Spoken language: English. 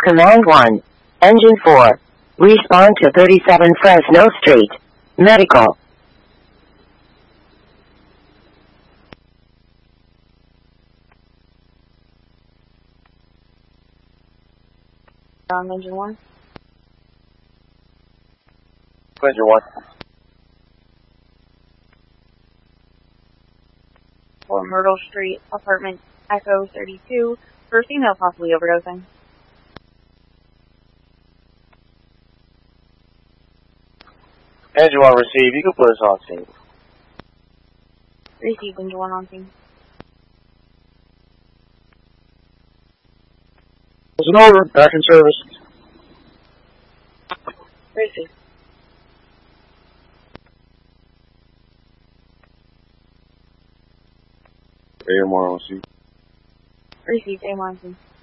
Command 1. Engine 4. Respond to 37 Fresno Street. Medical. On engine 1. Engine 1. For Myrtle Street, apartment Echo 32, for a female possibly overdosing. Engine 1 received. You can put us on scene. Received, engine 1 on scene. Listen over. Back in service. Received. AMR on scene. Received, AMR on scene.